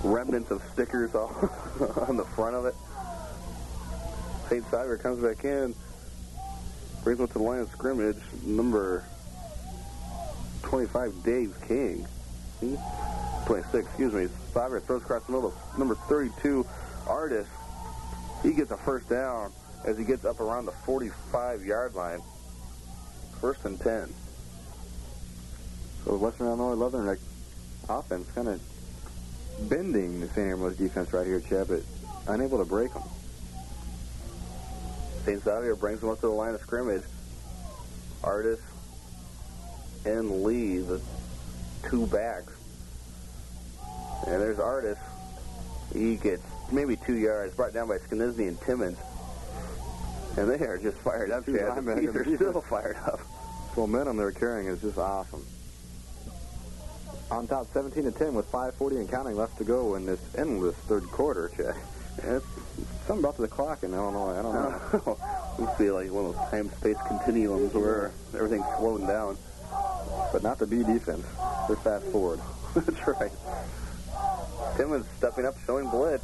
remnants of stickers all on the front of it. St. Xavier comes back in, brings one to the line of scrimmage, number 25, Dave King. 26, excuse me. Xavier throws across the middle of number 32, Artis. He gets a first down as he gets up around the 45-yard line. 1st and 10. So Western Illinois Leatherneck offense kind of bending the St. Ambrose defense right here, Chad, but unable to break them. St. Xavier brings them up to the line of scrimmage. Artis and Lee, the two backs. And there's Artis. He gets maybe 2 yards, brought down by Skenesny and Timmons. And they are just fired up, Chad. The Bees are still fired up. The momentum they're carrying is just awesome. On top 17-10 with 5:40 and counting left to go in this endless third quarter, Chad. It's something about the clock in Illinois. I don't know. We feel like one of those time-space continuums where everything's slowing down. But not the B defense. They're fast forward. That's right. Timmons stepping up, showing blitz.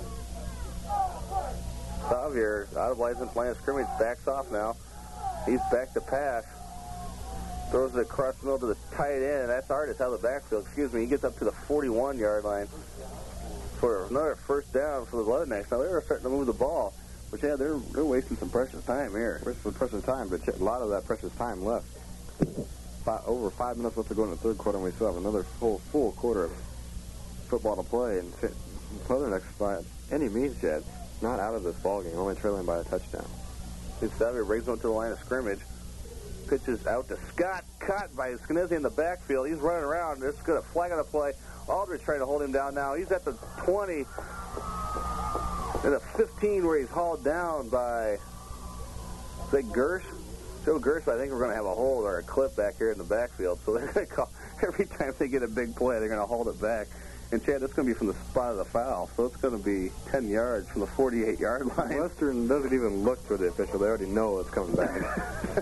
Xavier, out of licensed line of scrimmage, backs off now. He's back to pass. Throws it across the middle to the tight end. That's Artis out of the backfield. Excuse me. He gets up to the 41-yard line for another first down for the Leathernecks. Now, they're starting to move the ball. But, yeah, they're wasting some precious time here. Some precious time, but a lot of that precious time left. Over 5 minutes left to go in the third quarter, and we still have another full quarter of football to play. And Leathernecks, by any means, Chad, not out of this ballgame, only trailing by a touchdown. Xavier brings one to the line of scrimmage. Pitches out to Scott. Caught by Skenesny in the backfield. He's running around. It's got a flag on the play. Aldridge trying to hold him down now. He's at the 20. And the 15 where he's hauled down by, is that Gersh? Joe Gersh, but I think we're going to have a hold or a clip back here in the backfield. So they're going to call, every time they get a big play, they're going to hold it back. And, Chad, that's going to be from the spot of the foul. So it's going to be 10 yards from the 48-yard line. Western doesn't even look for the official. They already know it's coming back.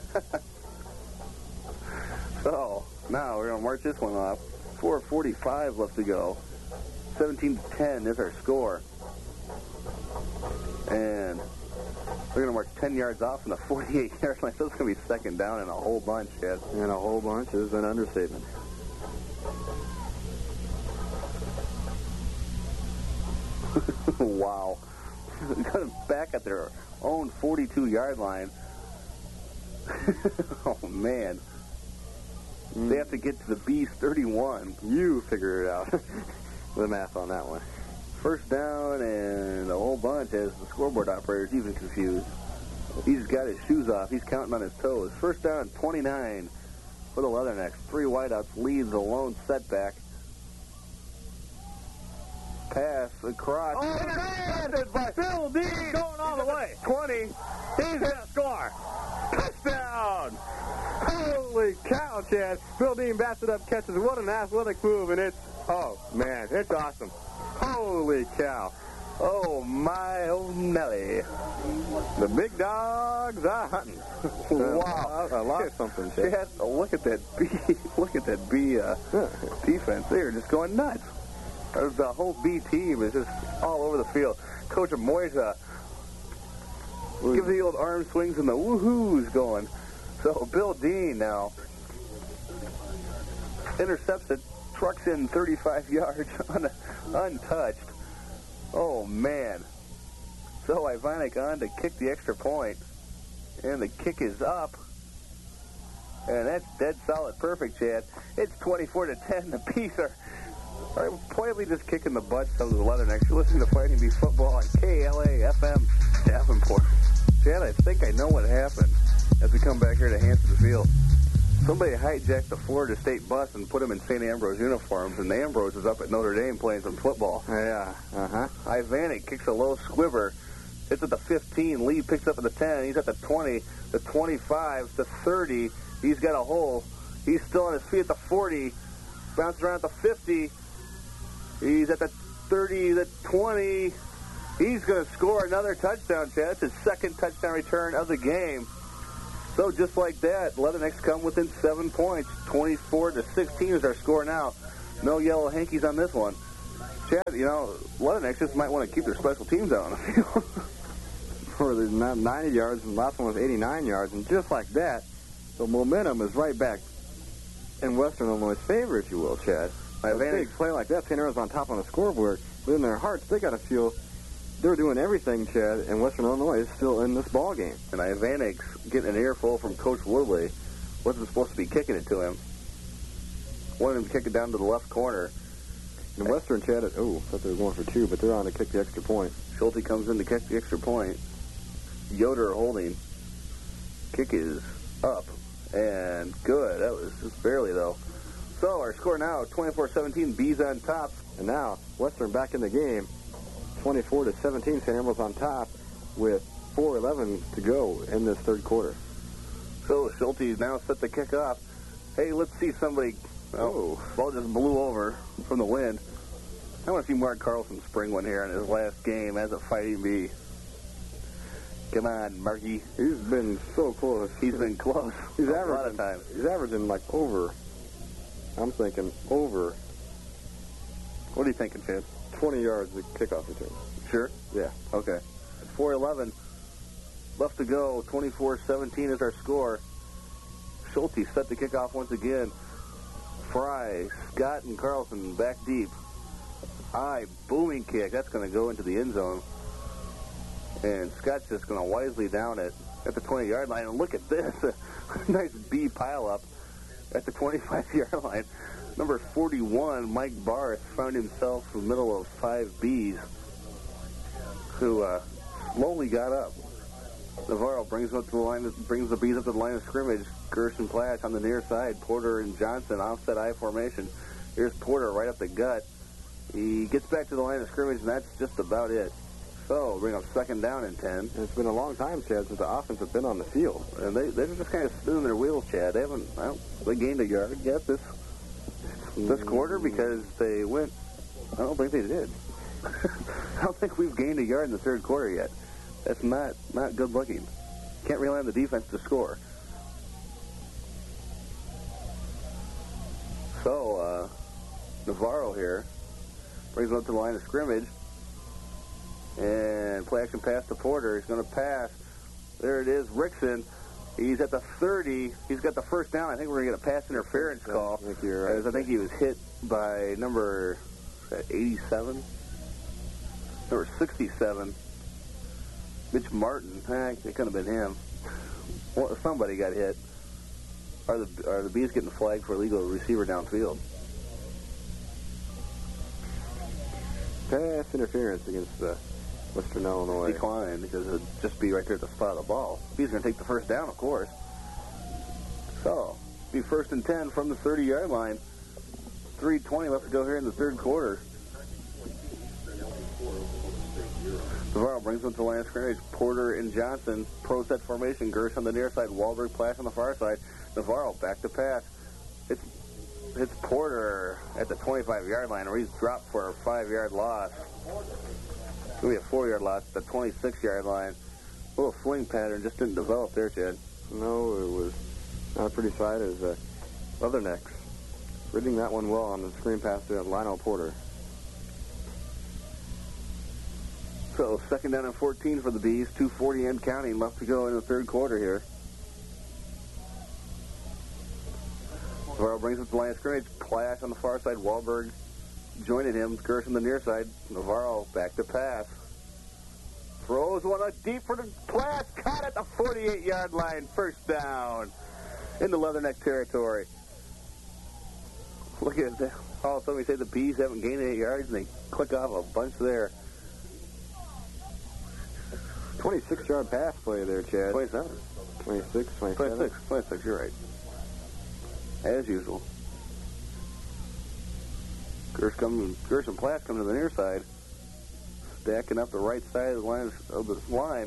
So, now we're going to march this one off. 4:45 left to go. 17-10 is our score. And we're going to march 10 yards off from the 48-yard line. So it's going to be second down and a whole bunch, Chad. And a whole bunch is an understatement. Wow. Got back at their own 42-yard line. Oh, man. They have to get to the B's 31. You figure it out. The math on that one. First down and a whole bunch as the scoreboard operator's even confused. He's got his shoes off. He's counting on his toes. First down and 29 for the Leathernecks. 3 wideouts lead the lone setback. Pass across. Oh, intercepted by Bill Dean. Going all the way. 20. He's going to score. Touchdown. Holy cow, Chad. Bill Dean bats it up, catches. What an athletic move, and it's, oh, man, it's awesome. Holy cow. Oh, my Nelly. The big dogs are hunting. Wow. I lost something, Chad. Look at that B defense. They are just going nuts. The whole B team is just all over the field. Coach Moisa gives the old arm swings and the woohoos going. So Bill Dean now intercepts it, trucks in 35 yards untouched. Oh, man. So Ivanek on to kick the extra point. And the kick is up. And that's dead solid perfect, Chad. It's 24-10. The Bees are quietly just kicking the butts of the Leathernecks. You're listening to Fighting Bee Football on KLA-FM Davenport. Chad, I think I know what happened as we come back here to Hanson Field. Somebody hijacked the Florida State bus and put them in St. Ambrose uniforms, and Ambrose is up at Notre Dame playing some football. Yeah, Ivanek kicks a low squibber. It's at the 15. Lee picks up at the 10. He's at the 20, the 25, the 30. He's got a hole. He's still on his feet at the 40. Bounces around at the 50. He's at the 30, the 20. He's going to score another touchdown, Chad. It's his second touchdown return of the game. So just like that, Leathernecks come within 7 points. 24-16 is our score now. No yellow hankies on this one. Chad, Leathernecks just might want to keep their special teams out on the field. For the 90 yards, and the last one was 89 yards, and just like that, the momentum is right back in Western Illinois' favor, if you will, Chad. A big play like that, St. Arrow's on top on the scoreboard, but in their hearts, they got to feel they're doing everything, Chad, and Western Illinois is still in this ball game. And Ivanix getting an earful from Coach Woodley. Wasn't supposed to be kicking it to him. Wanted him to kick it down to the left corner. And Western, Chad, thought they were going for 2, but they're on to kick the extra point. Schulte comes in to kick the extra point. Yoder holding. Kick is up. And good. That was just barely, though. So our score now, 24-17, Bees on top. And now, Western back in the game. 24-17, St. Ambro's on top with 4:11 to go in this third quarter. So Schulte is now set to kick off. Hey, let's see somebody. Oh, ball just blew over from the wind. I want to see Mark Carlson spring one here in his last game as a Fighting Bee. Come on, Marky. He's been so close. He's been close. He's a lot of times. He's averaging like over. I'm thinking over. What are you thinking, Chad? 20 yards the kickoff return. Sure? Yeah. Okay. 4:11 left to go. 24-17 is our score. Schulte set to kick off once again. Fry, Scott, and Carlson back deep. High booming kick. That's going to go into the end zone. And Scott's just going to wisely down it at the 20-yard line. And look at this. A nice B pileup at the 25-yard line. Number 41, Mike Barth, found himself in the middle of 5 Bs who slowly got up. Navarro brings the Bees up to the line of scrimmage. Gerson Platt on the near side. Porter and Johnson offset I formation. Here's Porter right up the gut. He gets back to the line of scrimmage, and that's just about it. So, bring up second down and 10. And it's been a long time, Chad, since the offense has been on the field. And they're just kind of spinning their wheels, Chad. They gained a yard yet this quarter because they went. I don't think they did. I don't think we've gained a yard in the third quarter yet. That's not good looking. Can't rely on the defense to score. So, Navarro here brings him up to the line of scrimmage. And play action pass to Porter. He's going to pass. There it is, Rickson. He's at the 30. He's got the first down. I think we're going to get a pass interference call. I think you're right. As I think he was hit by number 87? Number 67. Mitch Martin. It couldn't have been him. Well, somebody got hit. Are the Bees getting flagged for illegal receiver downfield? Pass interference against Western Illinois. Decline because it'd just be right there at the spot of the ball. Bees are going to take the first down, of course. So, be first and 10 from the 30-yard line. 3:20 left to go here in the third quarter. Navarro brings them to the line of scrimmage. Porter and Johnson, pro set formation. Gersh on the near side. Wahlberg Plash on the far side. Navarro back to pass. It's Porter at the 25-yard line, where he's dropped for a 5-yard loss. It's going to be a 4-yard loss at the 26-yard line. A little swing pattern just didn't develop there, Chad. No, it was not a pretty sight as Leathernecks reading that one well on the screen pass to Lionel Porter. So, second down and 14 for the Bees. 2:40 and counting left to go in the third quarter here. Navarro brings it to the line of scrimmage. Clash on the far side. Wahlberg joining him. Gersh on the near side. Navarro back to pass. Throws one deep for the Clash. Caught at the 48-yard line. First down in the Leatherneck territory. Look at that. All of a sudden we say the Bees haven't gained 8 yards, and they click off a bunch there. 26-yard pass play there, Chad. 27. 26, 27. 26, you're right. As usual. Gersh and Platt come to the near side. Stacking up the right side of the line.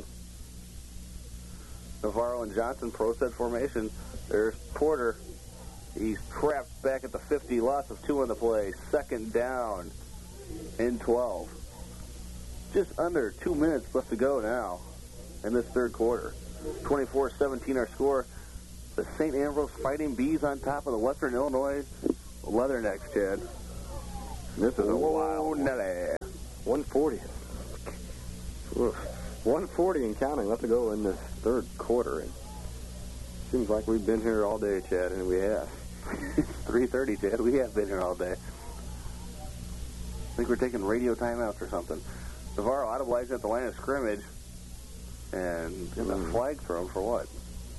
Navarro and Johnson, pro set formation. There's Porter. He's trapped back at the 50. Loss of 2 on the play. Second down in 12. Just under 2 minutes left to go now in this third quarter. 24-17 our score. The St. Ambrose Fighting Bees on top of the Western Illinois Leathernecks, Chad. This is a wild one. 140. Oof. 140 and counting. Let's go in this third quarter. And seems like we've been here all day, Chad, and we have. It's 3:30, Chad. We have been here all day. I think we're taking radio timeouts or something. Navarro out of lights at the line of scrimmage. And getting a flag thrown for what?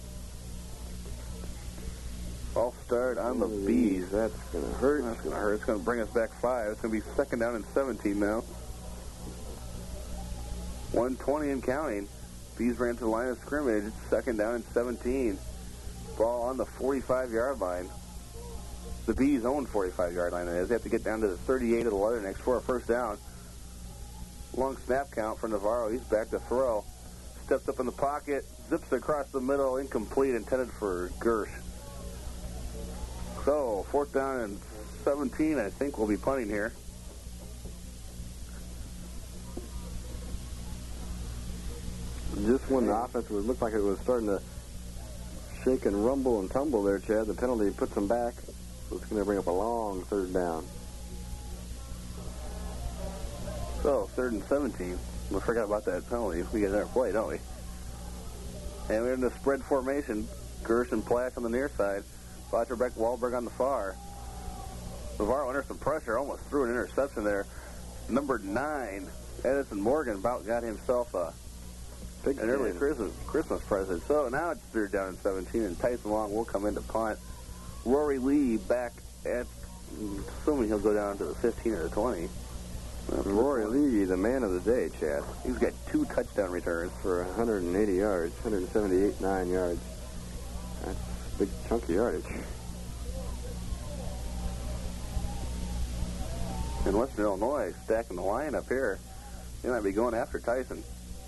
False start on the Bees. That's going to hurt. That's going to hurt. It's going to bring us back 5. It's going to be second down and 17 now. 120 and counting. Bees ran to the line of scrimmage. It's second down and 17. Ball on the 45-yard line. The Bees own 45-yard line. They have to get down to the 38 of the Leathernecks for a first down. Long snap count for Navarro. He's back to throw. Steps up in the pocket. Zips across the middle. Incomplete. Intended for Gersh. So, fourth down and 17. I think we'll be punting here. Just when the offense looked like it was starting to shake and rumble and tumble there, Chad, the penalty puts them back. So it's going to bring up a long third down. So, third and 17. We forgot about that penalty. We get another play, don't we? And we're in the spread formation. Gersh and Plash on the near side. Botcherbeck, Wahlberg on the far. Navarro under some pressure. Almost threw an interception there. Number 9, Edison Morgan, about got himself an early Christmas present. So now it's third down and 17, and Tyson Long will come in to punt. Rory Lee back at, assuming he'll go down to the 15 or the 20. Rory Lee, the man of the day, Chad. He's got 2 touchdown returns for 180 yards, 178.9 yards. That's a big chunky yardage. In Western Illinois, stacking the line up here. They might be going after Tyson.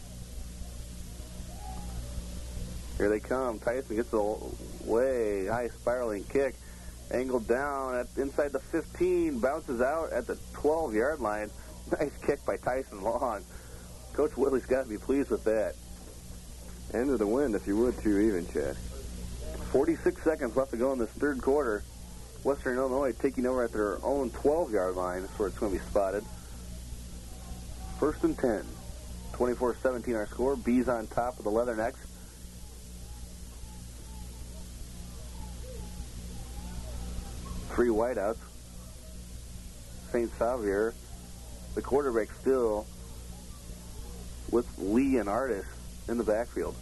Here they come. Tyson gets a way high spiraling kick. Angled down at inside the 15. Bounces out at the 12-yard line. Nice kick by Tyson Long. Coach Whitley's got to be pleased with that. End of the wind, if you would, too, even, Chad. 46 seconds left to go in this third quarter. Western Illinois taking over at their own 12-yard line. That's where it's going to be spotted. First and 10. 24-17 our score. Bees on top of the Leathernecks. Three wideouts. St. Xavier, the quarterback still with Lee and Artis in the backfield.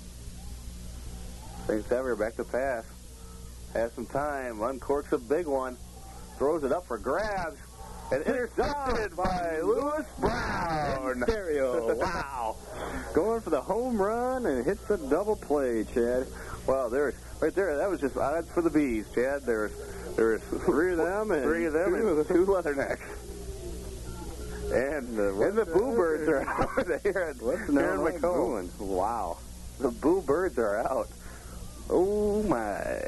St. Xavier back to pass. Has some time. Uncorks a big one. Throws it up for grabs. And intercepted by Lewis Brown. Stereo. Wow. Going for the home run and hits a double play, Chad. Well, there's right there. That was just odds for the Bees, Chad. There's 3 of them and 2 Leathernecks. And the Boo Birds are out here. What's Macomb? Wow. The Boo Birds are out. Oh, my.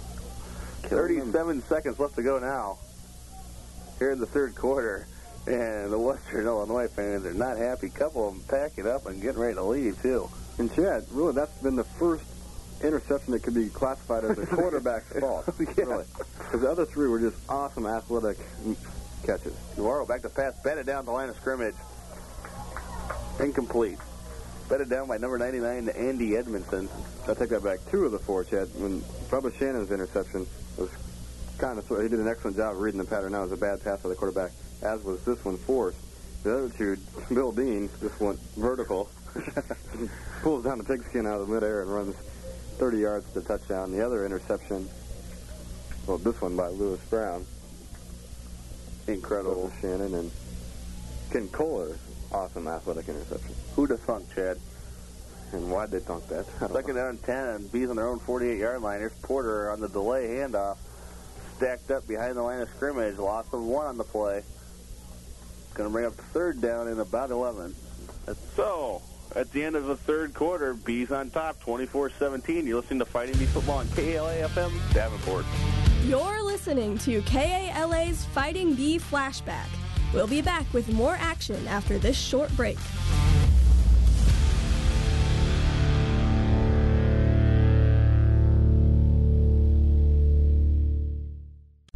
37 seconds left to go now. Here in the third quarter. And the Western Illinois fans are not happy. A couple of them packing up and getting ready to leave, too. And, Chad, really, that's been the first interception that could be classified as a quarterback's fault. Yeah. Really. Because the other 3 were just awesome athletic catches. Navarro back to pass. Batted down the line of scrimmage. Incomplete. Batted down by number 99 to Andy Edmondson. I'll take that back. 2 of the 4, Chad. When Bubba Shannon's interception was kind of, he did an excellent job of reading the pattern. That was a bad pass by the quarterback, as was this one forced. The other 2, Bill Dean, just went vertical. Pulls down the pigskin out of midair and runs 30 yards to touchdown. The other interception, well, this one by Lewis Brown. Incredible. Shannon and Ken Kohler's awesome athletic interception. Who'd have thunk, Chad? And why'd they thunk that? Second down and 10, and Bees on their own 48-yard line. Here's Porter on the delay handoff. Stacked up behind the line of scrimmage. Loss of 1 on the play. Going to bring up the third down in about 11. So, at the end of the third quarter, Bees on top, 24-17. You're listening to Fighting Bee Football on KALA-FM, Davenport. You're listening to KALA's Fighting Bee Flashback. We'll be back with more action after this short break.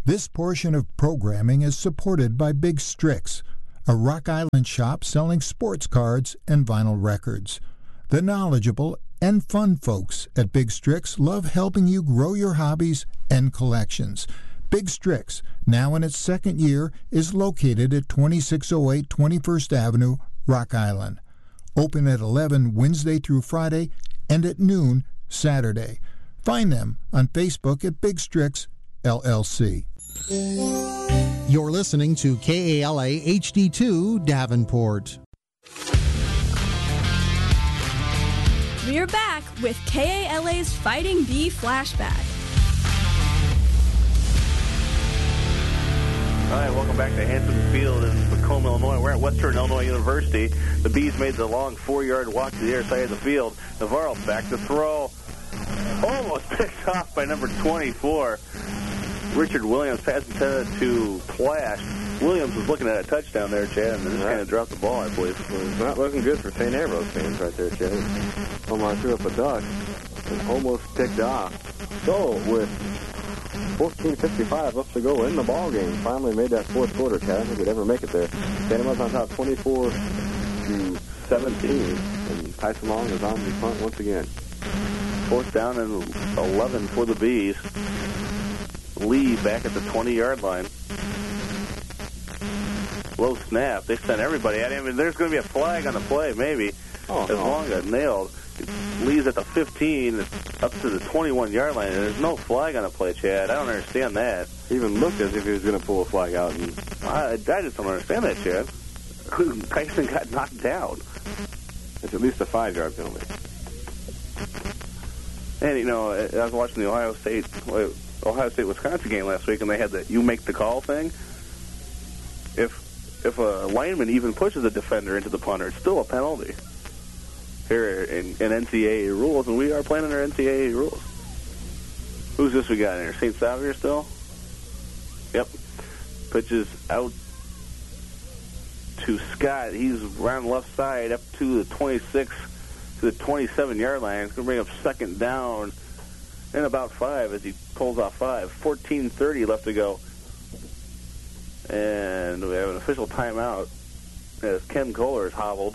This portion of programming is supported by Big Strix, a Rock Island shop selling sports cards and vinyl records. The knowledgeable and fun folks at Big Strix love helping you grow your hobbies and collections. Big Strix, now in its second year, is located at 2608 21st Avenue, Rock Island. Open at 11 Wednesday through Friday and at noon Saturday. Find them on Facebook at Big Strix LLC. You're listening to KALA HD2 Davenport. We're back with KALA's Fighting Bee Flashback. All right, welcome back to Hanson Field in Macomb, Illinois. We're at Western Illinois University. The Bees made the long 4-yard walk to the other side of the field. Navarro back to throw. Almost picked off by number 24. Richard Williams passed intended to Plash. Williams was looking at a touchdown there, Chad, and just kind of dropped the ball, I believe. Well, it's not looking good for St. Ambrose fans right there, Chad. Almost threw up a duck and almost picked off. So, with 14:55 left to go in the ball game, finally made that fourth quarter, Chad. I don't think we'd ever make it there. St. Ambrose on top 24-17, and Tyson Long is on the punt once again. Fourth down and 11 for the Bees. Lee back at the 20-yard line. Low snap. They sent everybody at him, and there's going to be a flag on the play, maybe. As long as nailed. Lee's at the 15, up to the 21-yard line, and there's no flag on the play, Chad. I don't understand that. Even looked as if he was going to pull a flag out. And I just don't understand that, Chad. Tyson got knocked down. It's at least a 5-yard penalty. And, you know, I was watching the Ohio State-Wisconsin game last week, and they had the you make the call thing. If a lineman even pushes a defender into the punter, it's still a penalty here in NCAA rules, and we are playing under NCAA rules. Who's this we got in here? St. Xavier still? Yep. Pitches out to Scott. He's around the left side up to the 26 to the 27-yard line. It's going to bring up second down and about 5 as he pulls off 5. 14:30 left to go. And we have an official timeout as Ken Kohler is hobbled.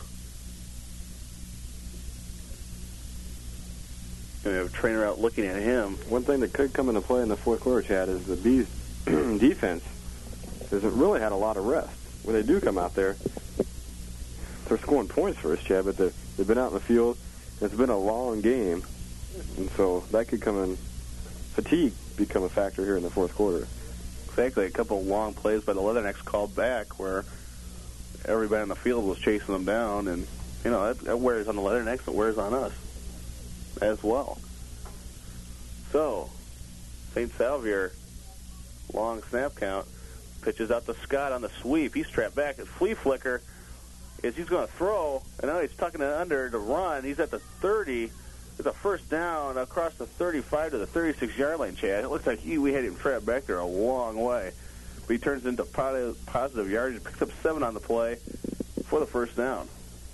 And we have a trainer out looking at him. One thing that could come into play in the fourth quarter, Chad, is the Bees' defense hasn't really had a lot of rest. When they do come out there, they're scoring points for us, Chad, but they've been out in the field. It's been a long game, and so that could come in. Fatigue become a factor here in the fourth quarter. Exactly. A couple of long plays by the Leathernecks called back where everybody on the field was chasing them down, and, you know, that wears on the Leathernecks, it wears on us as well. So, St. Xavier, long snap count, pitches out to Scott on the sweep. He's trapped back. His flea flicker is he's going to throw, and now he's tucking it under to run. He's at the 30. It's a first down across the 35 to the 36-yard line, Chad. It looks like we had him trapped back there a long way. But he turns into positive yardage, picks up 7 on the play for the first down.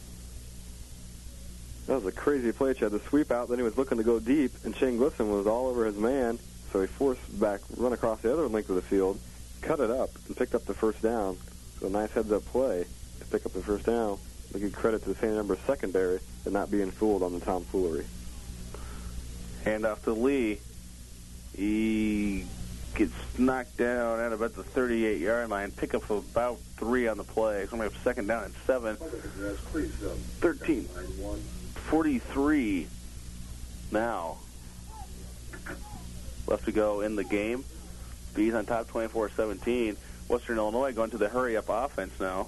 That was a crazy play, Chad. The sweep out, then he was looking to go deep, and Shane Glisson was all over his man, so he forced back, run across the other length of the field, cut it up, and picked up the first down. So a nice heads-up play to pick up the first down. We give credit to the St. Ambrose secondary for not being fooled on the tomfoolery. Handoff to Lee. He gets knocked down at about the 38-yard line. Pick up about 3 on the play. So we have second down and 7. 13. 43 now. Left to go in the game. Bees on top 24-17. Western Illinois going to the hurry-up offense now.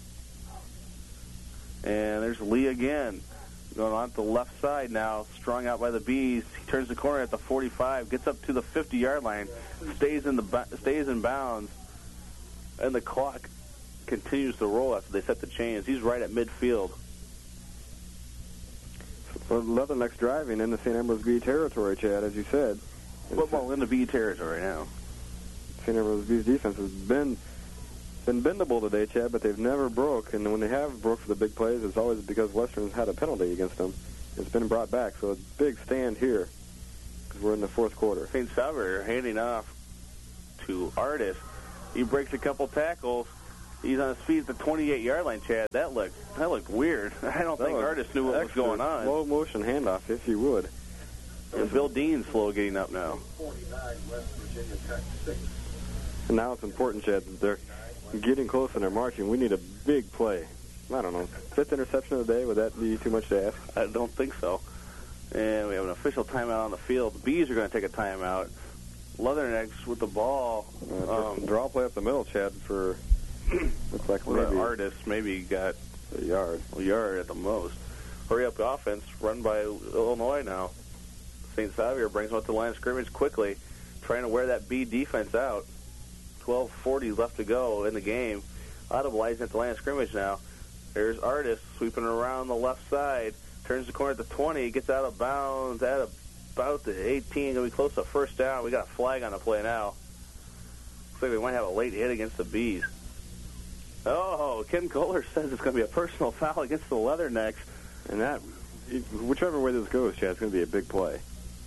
And there's Lee again. Going on to the left side now, strung out by the Bees. He turns the corner at the 45, gets up to the 50-yard line, stays in bounds, and the clock continues to roll after they set the chains. He's right at midfield. So Leathernecks driving in the St. Ambrose Bee territory, Chad, as you said. Football in the Bee territory now. St. Ambrose Bee's defense has been bendable today, Chad, but they've never broke. And when they have broke for the big plays, it's always because Western's had a penalty against them. It's been brought back, so a big stand here because we're in the fourth quarter. St. Xavier handing off to Artis. He breaks a couple tackles. He's on his feet at the 28-yard line, Chad. That looked weird. I don't think Artis knew what was going on. Slow motion handoff, if you would. And Bill Dean's slow getting up now. And now it's important, Chad, that they're getting close and they're marching. We need a big play. I don't know. 5th interception of the day, would that be too much to ask? I don't think so. And we have an official timeout on the field. The Bees are going to take a timeout. Leathernecks with the ball. Draw play up the middle, Chad, for looks like maybe Artis maybe got a yard at the most. Hurry up offense run by Illinois now. St. Xavier brings them up to the line of scrimmage quickly, trying to wear that B defense out. 12:40 left to go in the game. Audibilizing at the line of scrimmage now. There's Artis sweeping around the left side. Turns the corner at the 20, gets out of bounds at about the 18. Going to be close to first down. We got a flag on the play now. Looks like we might have a late hit against the Bees. Oh, Ken Kohler says it's going to be a personal foul against the Leathernecks. And that, whichever way this goes, Chad, it's going to be a big play.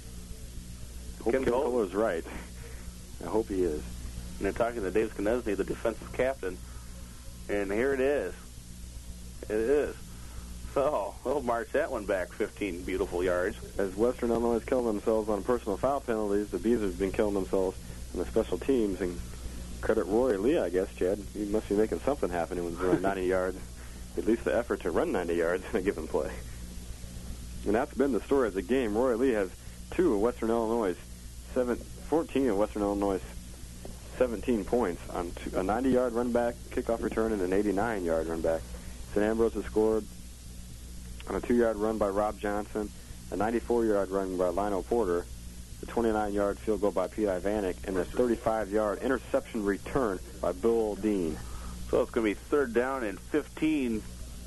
Ken Kohler's right. I hope he is. And they're talking to Dave Skenesny, the defensive captain. And here it is. It is. So, we'll march that one back 15 beautiful yards. As Western Illinois is killing themselves on personal foul penalties, the Bees have been killing themselves on the special teams. And credit Roy Lee, I guess, Chad. He must be making something happen when he's running 90 yards. At least the effort to run 90 yards in a given play. And that's been the story of the game. Roy Lee has 2 of Western Illinois' 14 of Western Illinois' 17 points on a 90-yard run back, kickoff return, and an 89-yard run back. St. Ambrose has scored on a 2-yard run by Rob Johnson, a 94-yard run by Lionel Porter, the 29-yard field goal by Pete Ivanek, and the 35-yard interception return by Bill Dean. So it's going to be 3rd down and 15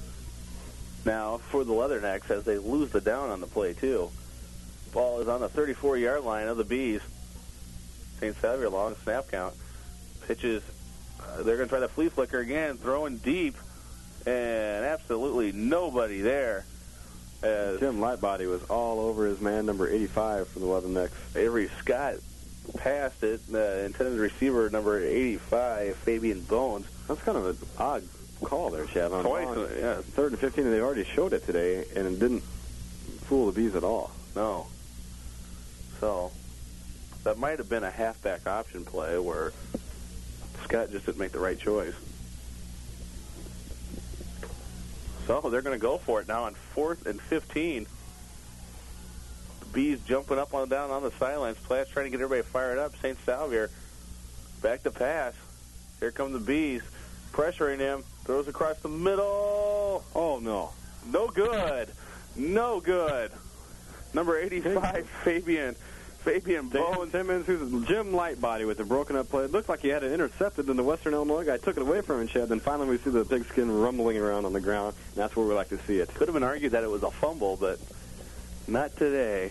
now for the Leathernecks as they lose the down on the play, too. Ball is on the 34-yard line of the Bees. St. Xavier long snap count. Pitches. They're going to try the flea flicker again, throwing deep, and absolutely nobody there. As Tim Lightbody was all over his man, number 85 for the Leathernecks. Avery Scott passed it. Intended receiver, number 85, Fabian Bones. That's kind of an odd call there, Chad. Twice, yeah. 3rd and 15, and they already showed it today, and it didn't fool the Bees at all. No. So, that might have been a halfback option play where Scott just didn't make the right choice. So, they're going to go for it now on 4th and 15. The Bees jumping up on down on the sidelines. Platt's trying to get everybody fired up. St. Xavier back to pass. Here come the Bees. Pressuring him. Throws across the middle. Oh, no. No good. No good. Number 85, Fabian Bones. Simmons, who's Jim Lightbody with the broken up play. It looked like he had it intercepted, and the Western Illinois guy took it away from him, Chad. Then finally we see the pigskin rumbling around on the ground, and that's where we like to see it. Could have been argued that it was a fumble, but not today.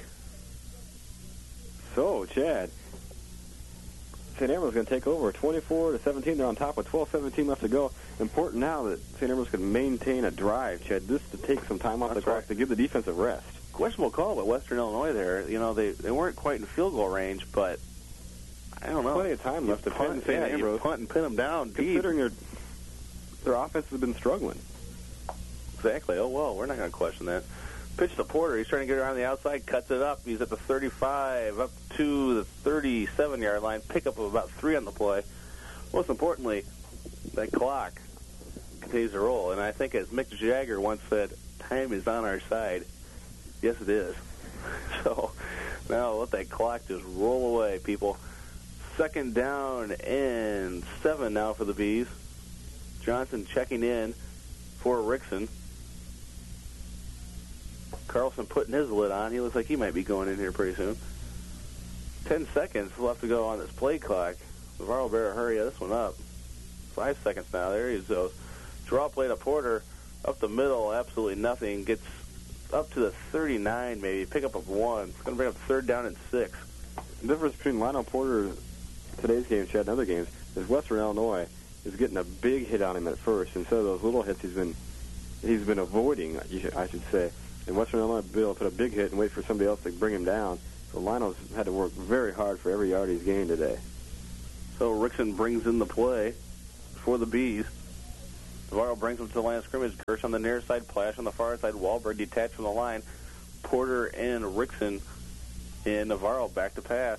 So, Chad, St. Ambrose is going to take over 24-17. They're on top with 12-17 left to go. Important now that St. Ambrose can maintain a drive, Chad, just to take some time off the clock to give the defense a rest. Questionable call by Western Illinois there. You know, they weren't quite in field goal range, but I don't know. Plenty of time left to pin St. Ambrose. Punt and pin them down deep. Considering their offense has been struggling. Exactly. Oh, well, we're not going to question that. Pitch to Porter. He's trying to get around the outside, cuts it up. He's at the 35, up to the 37-yard line. Pickup of about 3 on the play. Most importantly, that clock continues to roll. And I think, as Mick Jagger once said, time is on our side. Yes, it is. So now let that clock just roll away, people. 2nd down and 7 now for the Bees. Johnson checking in for Rickson. Carlson putting his lid on. He looks like he might be going in here pretty soon. 10 seconds left to go on this play clock. Navarro better hurry this one up. 5 seconds now. There he goes. Draw play to Porter. Up the middle, absolutely nothing. Gets up to the 39 maybe. Pickup of 1. It's going to bring up 3rd down and 6. The difference between Lionel Porter today's game, Chad, and other games is Western Illinois is getting a big hit on him at first. Instead of those little hits he's been avoiding, I should say. And Western Illinois Bill put a big hit and wait for somebody else to bring him down. So Lionel's had to work very hard for every yard he's gained today. So Rickson brings in the play for the Bees. Navarro brings them to the line of scrimmage. Gersh on the near side, Plash on the far side. Wahlberg detached from the line. Porter and Rickson, and Navarro back to pass.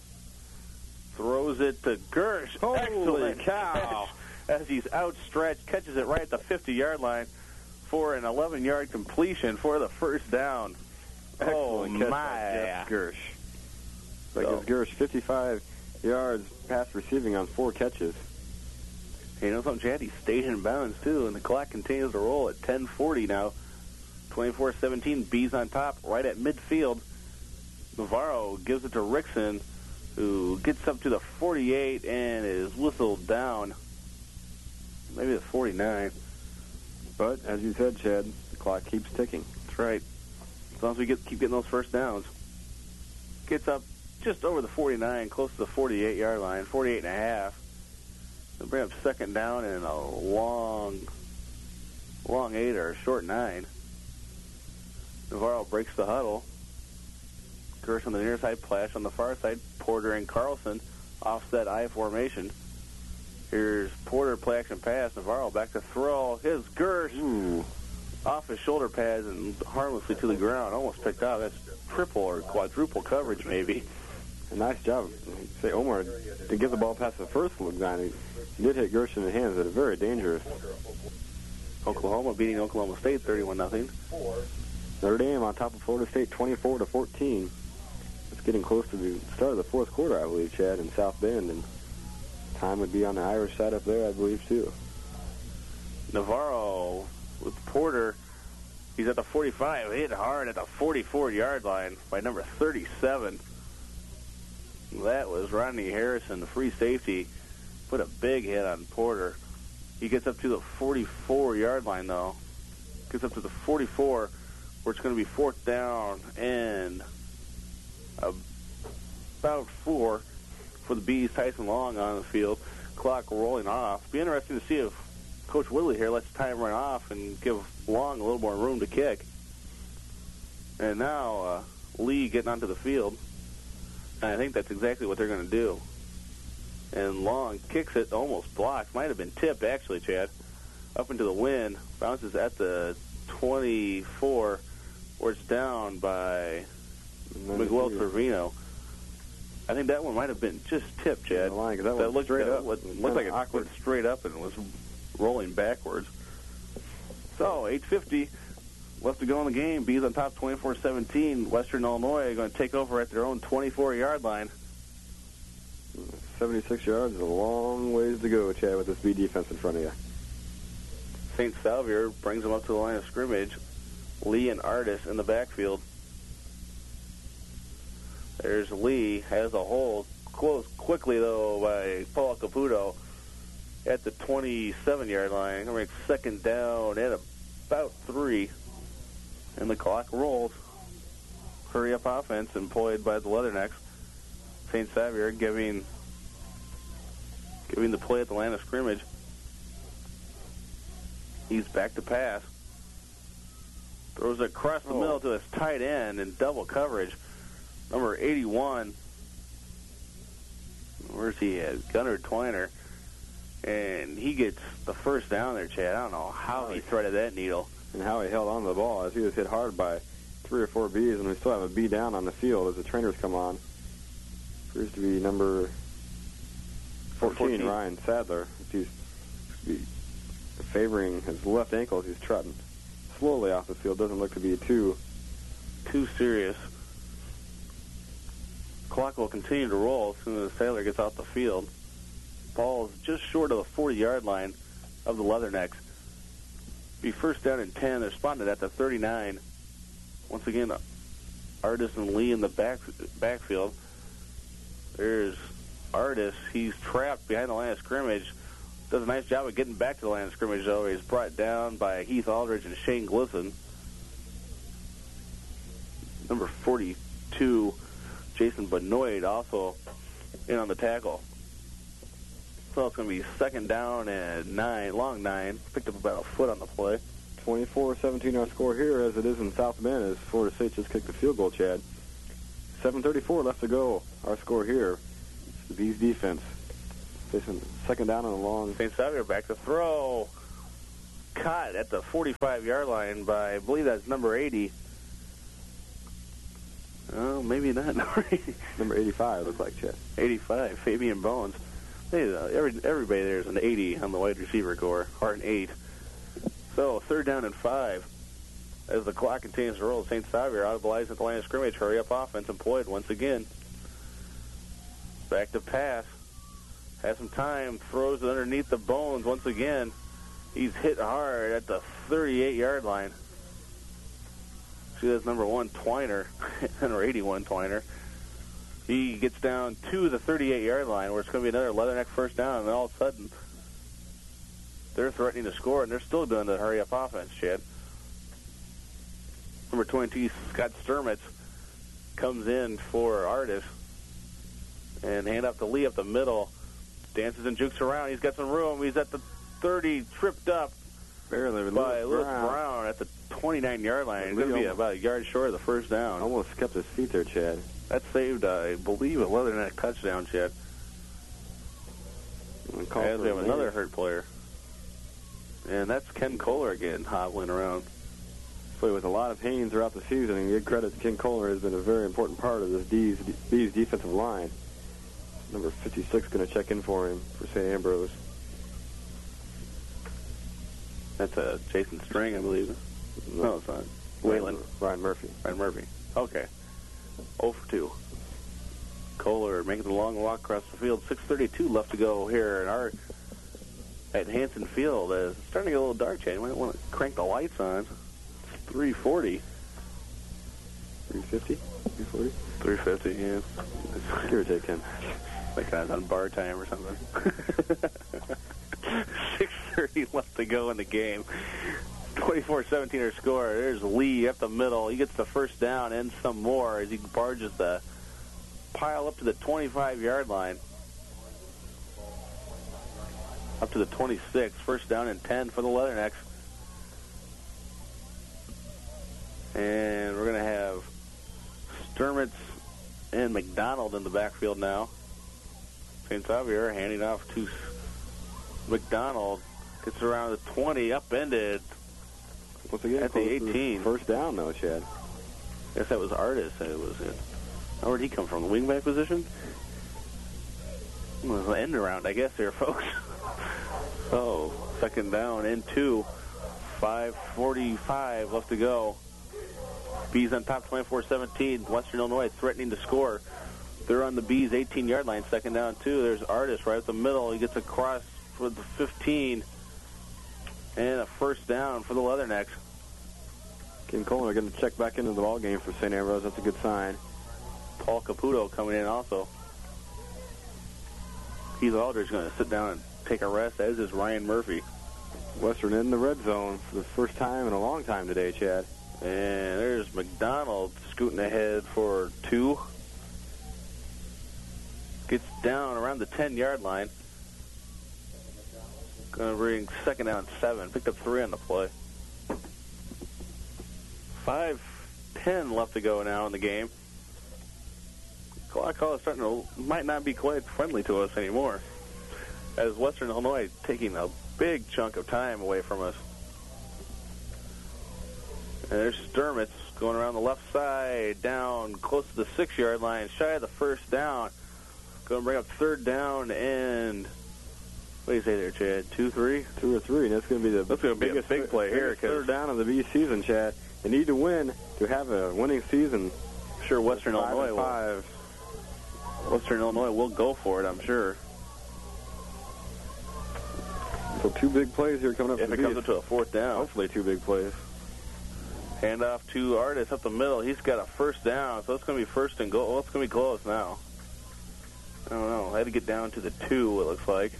Throws it to Gersh. Holy cow. Catch as he's outstretched, catches it right at the 50-yard line for an 11-yard completion for the first down. Excellent catch by my. Jeff Gersh. That gives Gersh 55 yards pass receiving on 4 catches. Hey, you know something, Chad? He stayed in bounds, too, and the clock continues to roll at 10:40 now. 24-17, Bees on top, right at midfield. Navarro gives it to Rickson, who gets up to the 48 and is whistled down. Maybe the 49. But, as you said, Chad, the clock keeps ticking. That's right. As long as we keep getting those first downs. Gets up just over the 49, close to the 48-yard line, 48 and a half. They'll bring up second down and a long 8 or a short 9. Navarro breaks the huddle. Gersh on the near side, Plash on the far side. Porter and Carlson offset I formation. Here's Porter, play action pass. Navarro back to throw. His Gersh off his shoulder pads and harmlessly to the ground. Almost picked out. That's triple or quadruple coverage maybe. A nice job. Say Omar to get the ball past the first look down. He did hit Gersh in the hands that are very dangerous. Oklahoma beating Oklahoma State 31-0. Notre Dame on top of Florida State 24-14. It's getting close to the start of the fourth quarter, I believe, Chad, in South Bend, and time would be on the Irish side up there, I believe, too. Navarro with Porter. He's at the 45, hit hard at the 44-yard line by number 37. That was Rodney Harrison, the free safety. Put a big hit on Porter. He gets up to the 44-yard line, though. Gets up to the 44, where it's going to be fourth down and about 4 for the Bees. Tyson Long on the field. Clock rolling off. Be interesting to see if Coach Woodley here lets time run off and give Long a little more room to kick. And now Lee getting onto the field. And I think that's exactly what they're going to do. And Long kicks it, almost blocks. Might have been tipped, actually, Chad. Up into the wind. Bounces at the 24, where it's down by Miguel Trevino. I think that one might have been just tipped, Chad. That looked straight up. Looked like it went straight up and was rolling backwards. So, 8:50 left to go in the game. Bees on top 24-17. Western Illinois are going to take over at their own 24-yard line. 76 yards is a long ways to go, Chad, with this B defense in front of you. St. Salvier brings them up to the line of scrimmage. Lee and Artis in the backfield. There's Lee, has a hole. Closed quickly, though, by Paul Caputo at the 27-yard line. Going to make second down at about 3. And the clock rolls. Hurry-up offense employed by the Leathernecks. St. Salvier giving the play at the line of scrimmage. He's back to pass. Throws it across the middle to his tight end in double coverage. Number 81. Where's he at? Gunnar Twiner. And he gets the first down there, Chad. I don't know how he threaded that needle. And how he held on to the ball as he was hit hard by 3 or 4 Bs, and we still have a B down on the field as the trainers come on. Appears to be number 14. Ryan Sadler. He's favoring his left ankle as he's trotting slowly off the field. Doesn't look to be too serious. Clock will continue to roll as soon as Sailor gets off the field. Ball's just short of the 40-yard line of the Leathernecks. Be first down and 10. They're spotted at the 39. Once again, Artis and Lee in the backfield. There's Artis. He's trapped behind the line of scrimmage. Does a nice job of getting back to the line of scrimmage, though. He's brought down by Heath Aldridge and Shane Glisson. Number 42, Jason Benoit, also in on the tackle. So it's going to be second down and 9, long 9. Picked up about a foot on the play. 24-17 our score here, as it is in South Bend, as Florida State just kicked the field goal, Chad. 7:34 left to go. Our score here. The Bees defense Facing second down and a long. St. Xavier back to throw. Caught at the 45-yard line by, I believe that's number 80. Oh, maybe not number 80. Number 85 looks like, Chet. 85, Fabian Bones. Hey, everybody there is an 80 on the wide receiver core, or an 8. So, 3rd down and 5. As the clock continues to roll, St. Xavier out of the lines at the line of scrimmage. Hurry up offense employed once again. Back to pass. Has some time. Throws it underneath the Bones once again. He's hit hard at the 38-yard line. See, that's number 1, Twiner. Number 81, Twiner. He gets down to the 38-yard line where it's going to be another Leatherneck first down, and then all of a sudden, they're threatening to score, and they're still doing the hurry-up offense, Chad. Number 22, Scott Sturmitz, comes in for Artis. And hand up to Lee up the middle. Dances and jukes around. He's got some room. He's at the 30, tripped up Barely by Lewis Brown at the 29-yard line. It's going to be about a yard short of the first down. Almost kept his feet there, Chad. That saved, I believe, a Leatherneck touchdown, Chad. As we have another hurt player. And that's Ken Kohler again, hobbling around. So with a lot of pain throughout the season, and good credit to Ken Kohler, has been a very important part of this Bees defensive line. Number 56 going to check in for him for St. Ambrose. That's Jason String, I believe. No, it's not. Waylon. Ryan Murphy. Ryan Murphy. Okay. 0 for 2. Kohler making the long walk across the field. 6:32 left to go here at Hanson Field. It's starting to get a little dark, Chad. You might want to crank the lights on. It's 3:40. 350? 340? 350, yeah. Give or take 10. Like I was on bar time or something. 6:30 left to go in the game. 24-17 our score. There's Lee up the middle. He gets the first down and some more as he barges the pile up to the 25-yard line. Up to the 26. First down and 10 for the Leathernecks. And we're going to have Sturmitz and McDonald in the backfield now. St. Xavier handing off to McDonald. Gets around the 20, upended. Once again, at the 18. First down, though, Chad. I guess that was Artis. That was it. Where did he come from? The wingback position? Well, it was an end around, I guess, here, folks. So, second down and 2. 5:45 left to go. Bees on top, 24-17. Western Illinois threatening to score. They're on the Bees' 18-yard line. Second down, 2. There's Artis right at the middle. He gets across for the 15. And a first down for the Leathernecks. Ken Kohler going to check back into the ball game for St. Ambrose. That's a good sign. Paul Caputo coming in also. Heath Aldridge going to sit down and take a rest, as is Ryan Murphy. Western in the red zone for the first time in a long time today, Chad. And there's McDonald scooting ahead for 2. Gets down around the 10-yard line. Going to bring second down 7. Picked up 3 on the play. 5:10 left to go now in the game. Clock call is starting to might not be quite friendly to us anymore, as Western Illinois taking a big chunk of time away from us. And there's Sturmitz going around the left side, down close to the 6-yard line, shy of the first down. Going to bring up third down and what do you say there, Chad? 2, 3? 2 or 3. And that's going to be the biggest big play here. Third down of the B season, Chad. They need to win to have a winning season. I'm sure Western Illinois will go for it, I'm sure. So 2 big plays here coming up. If it comes up to a fourth down. Hopefully 2 big plays. Hand off to Artis up the middle. He's got a first down, so it's going to be first and goal. Well, it's going to be close now. I don't know. I had to get down to the 2, it looks like.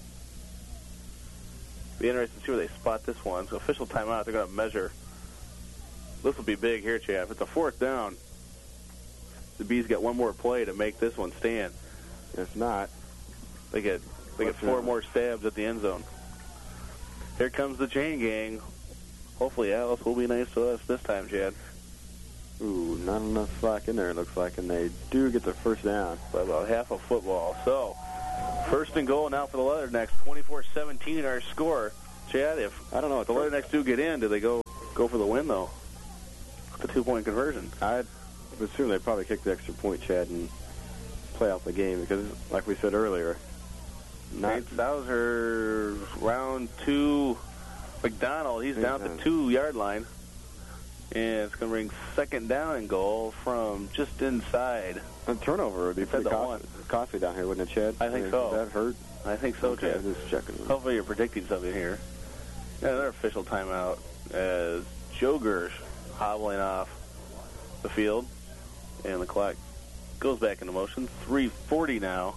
Be interesting to see where they spot this one. So official timeout, they're going to measure. This will be big here, Chad. If it's a fourth down, the Bees got one more play to make this one stand. If not, they get 4 more stabs at the end zone. Here comes the chain gang. Hopefully Alice will be nice to us this time, Chad. Ooh, not enough slack in there, it looks like, and they do get the first down. By about half a football. So, First and goal now for the Leathernecks. 24-17 our score. Chad, I don't know if the Leathernecks do get in, do they go for the win, though? The 2-point conversion. I'd assume they'd probably kick the extra point, Chad, and play out the game because, like we said earlier, St. Sauser, round 2. McDonald, he's down at the 2-yard line. And it's going to bring second down and goal from just inside. A turnover would be pretty costly down here, wouldn't it, Chad? I think so. Would that hurt? I think so, okay, Chad. Just checking. Hopefully you're predicting something here. Yeah, another official timeout as Joe Gersh hobbling off the field. And the clock goes back into motion. 3:40 now.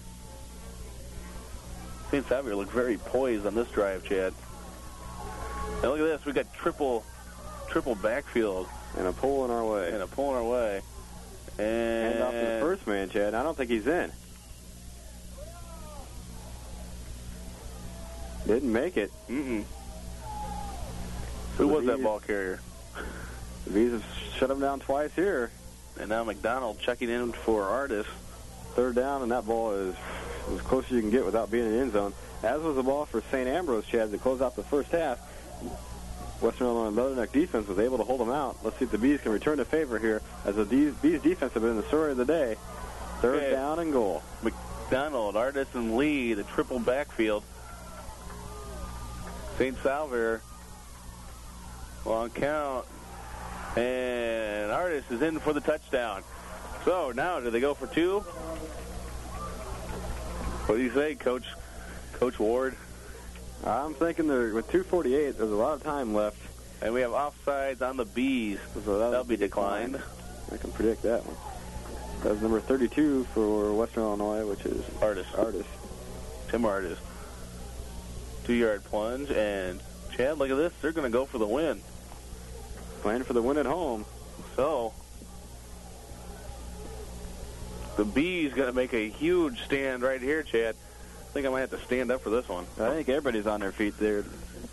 St. Xavier looked very poised on this drive, Chad. Now look at this. We got triple backfield. And a pull in our way. And off to the first man, Chad. I don't think he's in. Didn't make it. Mm-mm. So Who was that ball carrier? The Bees have shut him down twice here. And now McDonald checking in for Artis. Third down, and that ball is as close as you can get without being in the end zone. As was the ball for St. Ambrose, Chad, to close out the first half. Western Illinois Leatherneck defense was able to hold them out. Let's see if the Bees can return the favor here, as the Bees defense have been the story of the day. Third down and goal. McDonald, Artis, and Lee, the triple backfield. St. Xavier, long count, and Artis is in for the touchdown. So now, do they go for 2? What do you say, Coach Ward? I'm thinking with 2:48, there's a lot of time left. And we have offsides on the Bees, so that'll be declined. I can predict that one. That's number 32 for Western Illinois, which is Artis. Tim Artis. 2-yard plunge, and Chad, look at this. They're going to go for the win. Playing for the win at home. So the Bees going to make a huge stand right here, Chad. I think I might have to stand up for this one. I think everybody's on their feet there.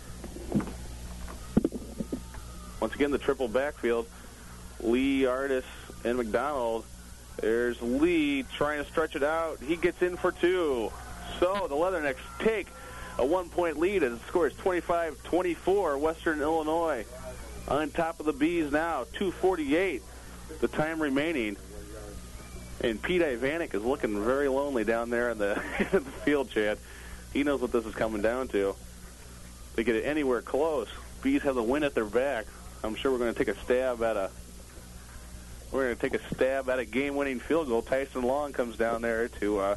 Once again, the triple backfield. Lee, Artis, and McDonald. There's Lee trying to stretch it out. He gets in for 2. So the Leathernecks take a 1-point lead as the score is 25-24. Western Illinois on top of the Bees now. 2:48, the time remaining. And Pete Ivanek is looking very lonely down there in the field, Chad. He knows what this is coming down to. If they get it anywhere close, Bees have the win at their back. I'm sure we're going to take a stab at a game-winning field goal. Tyson Long comes down there to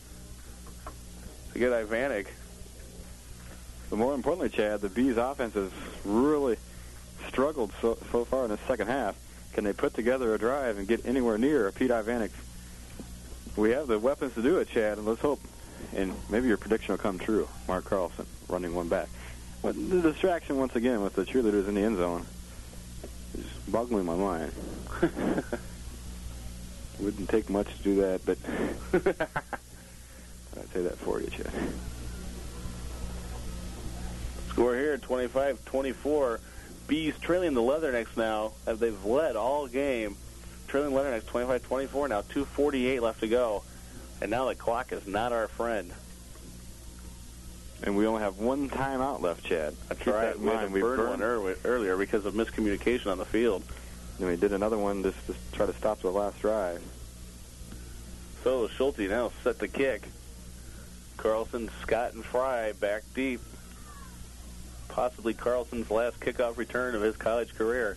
get Ivanek. But more importantly, Chad, the Bees' offense has really struggled so far in the second half. Can they put together a drive and get anywhere near Pete Ivanek? We have the weapons to do it, Chad, and let's hope. And maybe your prediction will come true. Mark Carlson running one back. But the distraction, once again, with the cheerleaders in the end zone is boggling my mind. Wouldn't take much to do that, but I'd say that for you, Chad. Score here, 25-24. Bees trailing the Leathernecks now, as they've led all game. Trailing Leathernecks 25-24, now 2:48 left to go. And now the clock is not our friend. And we only have one timeout left, Chad. That's right. We burned one earlier because of miscommunication on the field. And we did another one just to try to stop the last drive. So Schulte now set the kick. Carlson, Scott, and Fry back deep. Possibly Carlson's last kickoff return of his college career.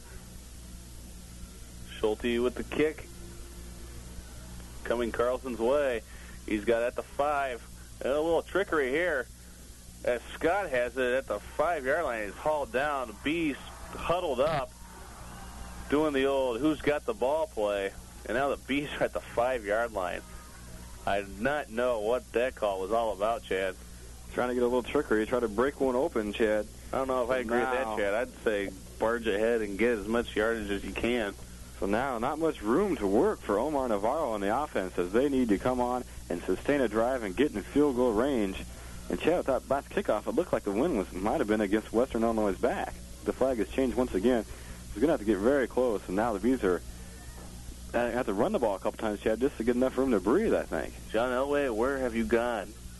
Schulte with the kick. Coming Carlson's way. He's got at the 5. And a little trickery here. As Scott has it at the 5-yard line. He's hauled down. The Bees huddled up. Doing the old who's got the ball play. And now the Bees are at the 5-yard line. I did not know what that call was all about, Chad. Trying to get a little trickery. Try to break one open, Chad. I don't know if I agree with that, Chad. I'd say barge ahead and get as much yardage as you can. So now not much room to work for Omar Navarro on the offense as they need to come on and sustain a drive and get in field goal range. And Chad, with that last kickoff, it looked like the win might have been against Western Illinois' back. The flag has changed once again. We're going to have to get very close, and now the Bees are have to run the ball a couple times, Chad, just to get enough room to breathe, I think. John Elway, where have you gone?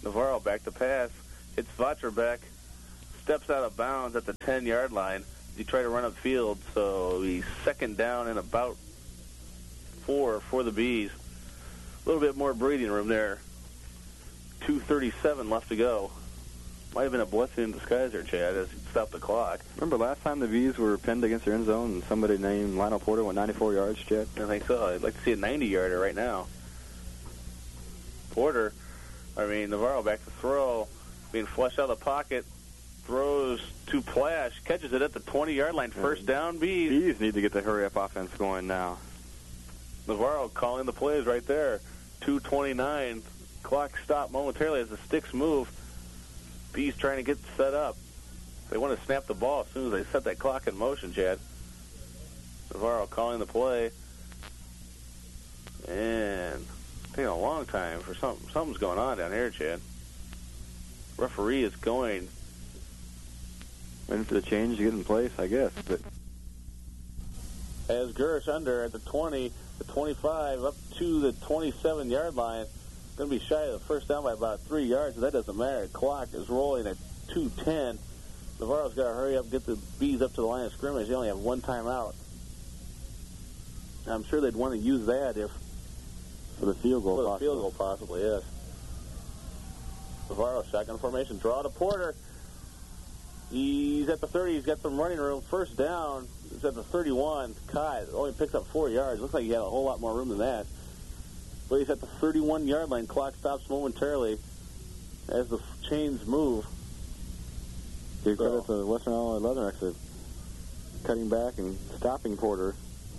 Navarro back to pass. Hits Vacherbeck. Steps out of bounds at the 10-yard line. He tried to run upfield, so he's second down and about 4 for the Bees. A little bit more breathing room there. 2:37 left to go. Might have been a blessing in disguise there, Chad, as he stopped the clock. Remember last time the Bees were pinned against their end zone and somebody named Lionel Porter went 94 yards, Chad? I think so. I'd like to see a 90-yarder right now. Navarro back to throw. Being flushed out of the pocket. Throws to Plash. Catches it at the 20-yard line. First down, Bees. Bees need to get the hurry-up offense going now. Navarro calling the plays right there. 2:29. Clock stopped momentarily as the sticks move. Bees trying to get set up. They want to snap the ball as soon as they set that clock in motion, Chad. Navarro calling the play. And taking a long time for something's going on down here, Chad. Referee is going. Waiting for the change to get in place, I guess. But as Gersh under at the 20, the 25, up to the 27-yard line. Going to be shy of the first down by about 3 yards, but that doesn't matter. The clock is rolling at 2:10. Navarro's got to hurry up and get the Bees up to the line of scrimmage. They only have one timeout. I'm sure they'd want to use that if for the field goal, for the field goal possibly, yes. Navarro, shotgun formation, draw to Porter. He's at the 30. He's got some running room. First down. He's at the 31. Kai only picks up 4 yards. Looks like he had a whole lot more room than that. But he's at the 31-yard line. Clock stops momentarily as the chains move. Give credit to Western Illinois Leathernecks for cutting back and stopping Porter.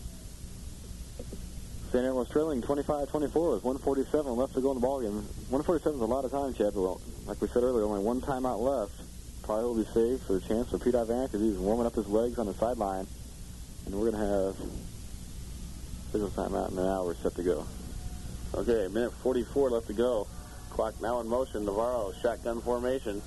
St. Aaron was trailing 25-24 with 1:47 left to go in the ballgame. 1:47 is a lot of time, Chad, but like we said earlier, only one timeout left. Probably will be saved for the chance for Pete Ivan because he's warming up his legs on the sideline. And we're going to have signal timeout in an hour set to go. Okay, minute 44 left to go. Clock now in motion. Navarro, shotgun formation.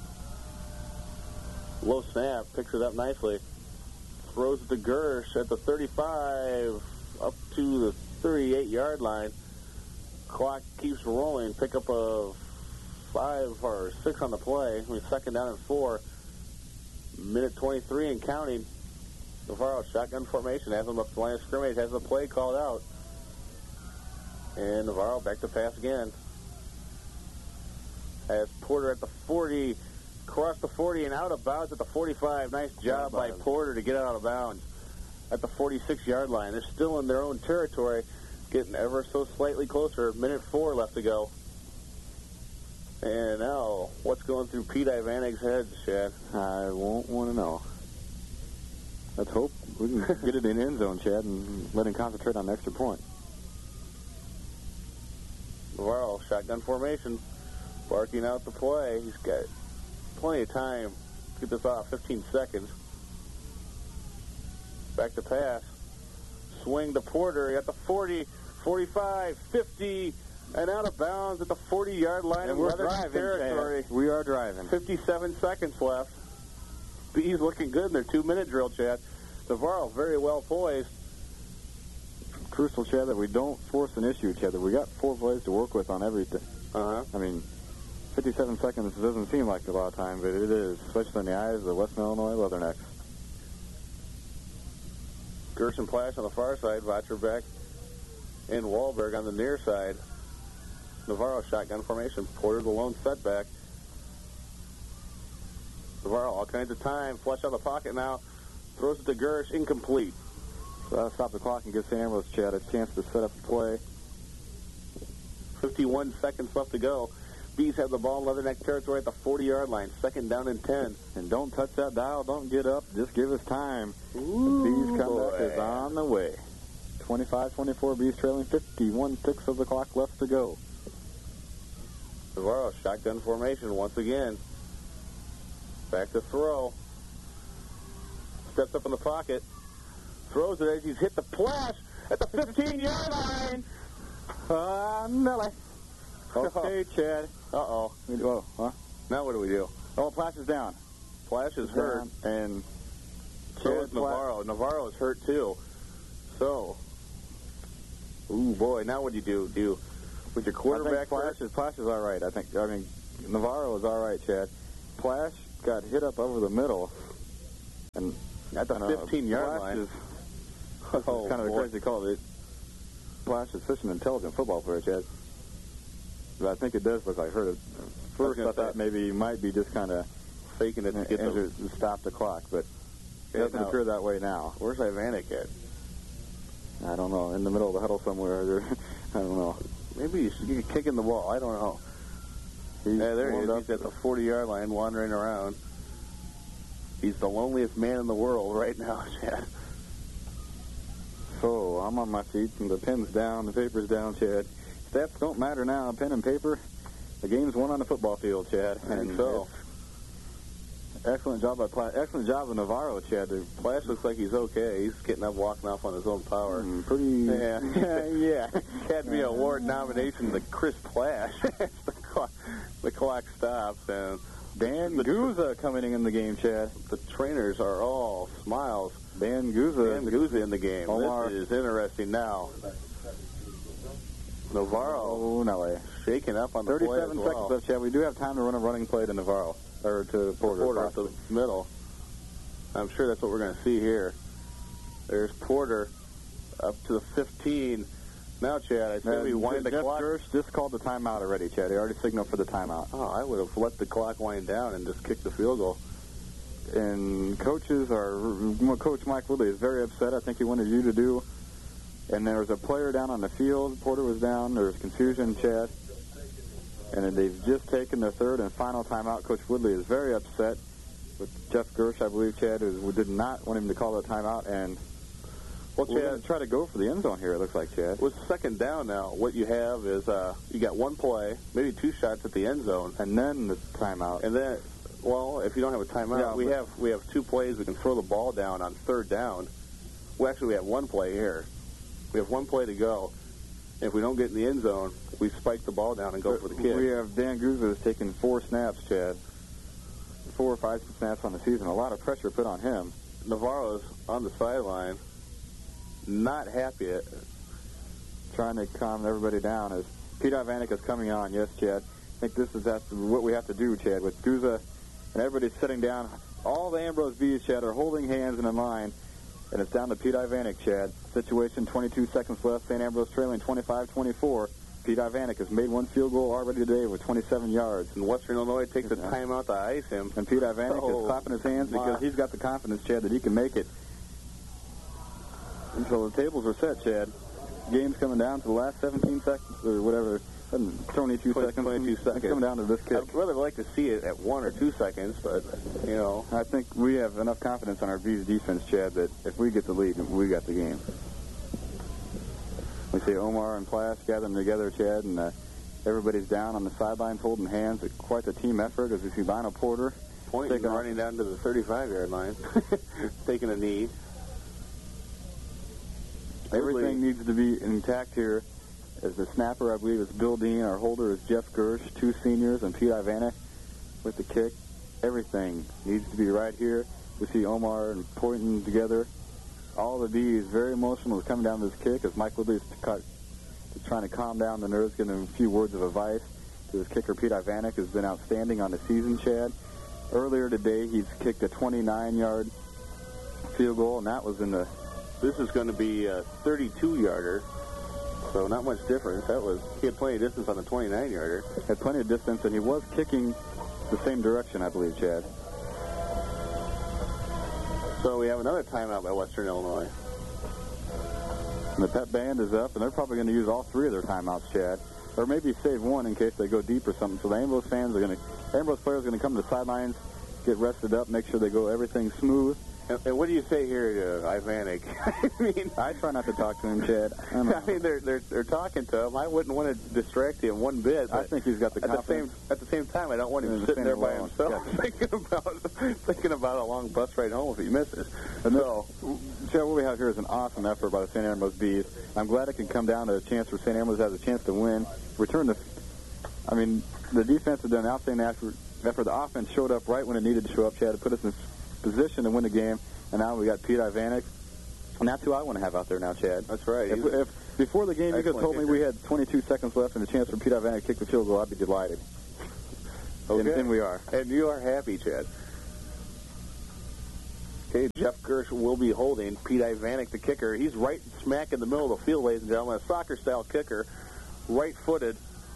Low snap, picks it up nicely. Throws it to Gersh at the 35, up to the 38-yard line. Clock keeps rolling. Pickup of 5 or 6 on the play. Second down and 4. Minute 23 and counting. Navarro, shotgun formation, has him up the line of scrimmage, has the play called out. And Navarro back to pass again. Has Porter at the 40, across the 40 and out of bounds at the 45. Nice job by Porter to get out of bounds at the 46-yard line. They're still in their own territory, getting ever so slightly closer. Minute 4 left to go. And now, what's going through Pete Ivanig's head, Chad? I won't want to know. Let's hope we can get it in end zone, Chad, and let him concentrate on the extra point. Navarro, shotgun formation, barking out the play. He's got plenty of time to get this off, 15 seconds. Back to pass. Swing to Porter at the 40, 45, 50, and out of bounds at the 40-yard line. And we're driving, territory. We are driving. 57 seconds left. Bees looking good in their 2-minute drill, Chad. Navarro very well poised. Crucial, Chad, that we don't force an issue, Chad, that we got 4 plays to work with on everything. Uh-huh. I mean, 57 seconds doesn't seem like a lot of time, but it is, especially in the eyes of the Western Illinois Leathernecks. Gerson Plash on the far side, Vacherbeck and Wahlberg on the near side. Navarro, shotgun formation. Porter, the lone setback. Navarro, all kinds of time. Flush out of the pocket now. Throws it to Gersh, incomplete. So that'll stop the clock and give St. Ambrose, Chad, a chance to set up the play. 51 seconds left to go. Bees have the ball in Leatherneck territory at the 40-yard line. Second down and 10. And don't touch that dial. Don't get up. Just give us time. Ooh, the Bees comeback boy. is on the way. 25-24, Bees trailing. 51-6 of the clock left to go. Navarro, shotgun formation once again. Back to throw. Steps up in the pocket. Throws it as he's hit the Plash at the 15-yard line. Nelly. Okay, Chad. Uh-oh. Oh, huh? Now what do we do? Oh, Plash is down. Plash is hurt. And So is Navarro. Navarro is hurt, too. So, ooh, boy, now what do you do? With your quarterback Plash is all right. I mean, Navarro is all right, Chad. Plash got hit up over the middle. And at the 15-yard line. That's kind of a crazy call. Plash is such an intelligent football player, Chad. But I think it does look like hurt. At first, I thought maybe he might be just kind of faking it to get to stop the clock, but it doesn't appear that way now. Where's Ivanek at? I don't know. In the middle of the huddle somewhere. I don't know. Maybe he's kicking the ball. I don't know. There he is. He's at the 40-yard line wandering around. He's the loneliest man in the world right now, Chad. So, I'm on my feet, and the pen's down, the paper's down, Chad. Stats don't matter now, pen and paper. The game's won on the football field, Chad. And so, excellent job by Plash. Excellent job of Navarro, Chad. Plash looks like he's okay. He's getting up, walking off on his own power. Pretty. Yeah. Academy Award nomination to Chris Plash. The clock stops, and Dan Guzza coming in the game, Chad. The trainers are all smiles. Dan Guzza in the game. Omar. This is interesting now. Navarro shaking up on the play as 37 well. seconds left, Chad. We do have time to run a running play to Navarro, or to Porter up the middle. I'm sure that's what we're going to see here. There's Porter up to the 15. Now, Chad, I say we wind the clock. Jeff Gersh just called the timeout already, Chad. He already signaled for the timeout. Oh, I would have let the clock wind down and just kicked the field goal. And Coach Mike Woodley is very upset. I think he wanted you to do. And there was a player down on the field. Porter was down. There was confusion, Chad. And then they've just taken their third and final timeout. Coach Woodley is very upset with Jeff Gersh, I believe, Chad, who did not want him to call the timeout. And we're going to try to go for the end zone here, it looks like, Chad. With second down now, what you have is you got one play, maybe two shots at the end zone. And then the timeout. And then, well, if you don't have a timeout, we have two plays. We can throw the ball down on third down. Well, actually, we have one play here. We have one play to go. If we don't get in the end zone, we spike the ball down and go for the kick. We have Dan Guzza has taken 4 snaps, Chad. 4 or 5 snaps on the season. A lot of pressure put on him. Navarro's on the sideline, not happy. Trying to calm everybody down as Pete Ivanek is coming on. Yes, Chad. I think that's what we have to do, Chad, with Guzza and everybody sitting down. All the Ambrose Bees, Chad, are holding hands and in line. And it's down to Pete Ivanek, Chad. Situation, 22 seconds left. St. Ambrose trailing 25-24. Pete Ivanek has made one field goal already today with 27 yards. And Western Illinois takes the timeout to ice him. And Pete Ivanek is clapping his hands because he's got the confidence, Chad, that he can make it. And so the tables are set, Chad. Game's coming down to the last 17 seconds or whatever. 22 seconds. It's coming down to this kick. I'd rather like to see it at 1 or 2 seconds, but, you know. I think we have enough confidence on our Bees defense, Chad, that if we get the lead, we got the game. We see Omar and Plash gathering together, Chad, and everybody's down on the sidelines holding hands. It's quite a team effort as we see Lionel Porter pointing, running down to the 35-yard line, taking a knee. Everything needs to be intact here. As the snapper, I believe, is Bill Dean. Our holder is Jeff Gersh, 2 seniors, and Pete Ivanek with the kick. Everything needs to be right here. We see Omar and pointing together. All the Bees very emotional coming down this kick as Mike Woodley is trying to calm down the nerves, giving him a few words of advice to his kicker, Pete Ivanek, who's been outstanding on the season, Chad. Earlier today, he's kicked a 29-yard field goal, and that was in the... This is going to be a 32-yarder. So not much difference. He had plenty of distance on the 29-yarder. Had plenty of distance, and he was kicking the same direction, I believe, Chad. So we have another timeout by Western Illinois. And the pep band is up, and they're probably going to use all 3 of their timeouts, Chad. Or maybe save one in case they go deep or something. So the Ambrose players are going to come to the sidelines, get rested up, make sure they go everything smooth. And what do you say here to Ivanek? I mean, I try not to talk to him, Chad. I mean, they're talking to him. I wouldn't want to distract him one bit. I think he's got the confidence. At the same time, I don't want him sitting there by himself thinking about a long bus ride home if he misses. And so, Chad, what we have here is an awesome effort by the St. Ambrose Bees. I'm glad it can come down to a chance where St. Ambrose has a chance to win. The defense has done an outstanding effort. The offense showed up right when it needed to show up, Chad, to put us in position to win the game, and now we got Pete Ivanek, and that's who I want to have out there now, Chad. That's right. If before the game you could have told me we had 22 seconds left and a chance for Pete Ivanek to kick the field goal, I'd be delighted. Okay. And we are. And you are happy, Chad. Okay, Jeff Gersh will be holding Pete Ivanek, the kicker. He's right smack in the middle of the field, ladies and gentlemen. A soccer-style kicker, right-footed.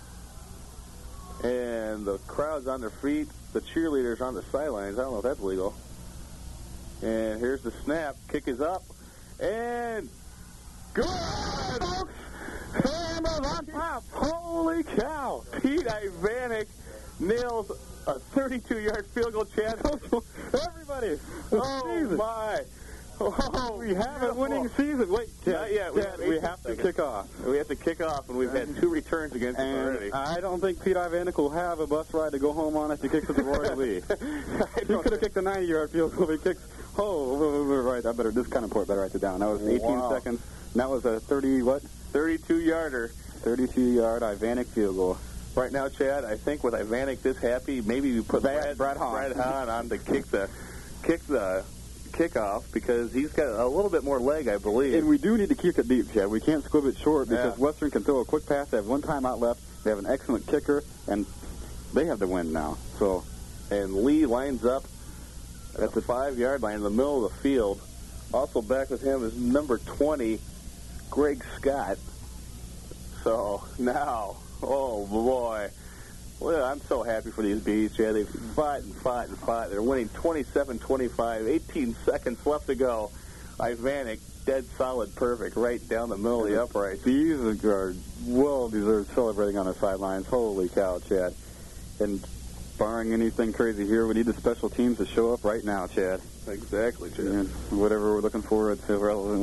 And the crowd's on their feet. The cheerleaders on the sidelines. I don't know if that's legal. And here's the snap. Kick is up. And good, folks! Hammers on top. Holy cow! Pete Ivanek nails a 32-yard field goal, Chad. Everybody! Oh, my! Oh, We have a winning season. Wait, not yet. we have to kick off. We have to kick off, and we've had 2 returns against us already. And I don't think Pete Ivanek will have a bus ride to go home on if he kicks it to Roy Lee. He could have kicked a 90-yard field goal if he kicks. Oh, right. This kind of port better write it down. That was 18 seconds. And that was a 32-yarder. 32-yard Ivanek field goal. Right now, Chad, I think with Ivanek this happy, maybe we put Brad Hahn on to kick the kickoff because he's got a little bit more leg, I believe. And we do need to keep it deep, Chad. We can't squib it short because Western can throw a quick pass. They have 1 timeout left. They have an excellent kicker, and they have the win now. And Lee lines up at the 5-yard line in the middle of the field. Also back with him is number 20, Greg Scott. So now, oh boy. Well, I'm so happy for these Bees, Chad. They've fought and fought and fought. They're winning 27-25, 18 seconds left to go. Ivanek, dead solid perfect, right down the middle of the uprights. These are well-deserved celebrating on the sidelines. Holy cow, Chad. And barring anything crazy here, we need the special teams to show up right now, Chad. Exactly, Chad. And whatever we're looking for, it's irrelevant.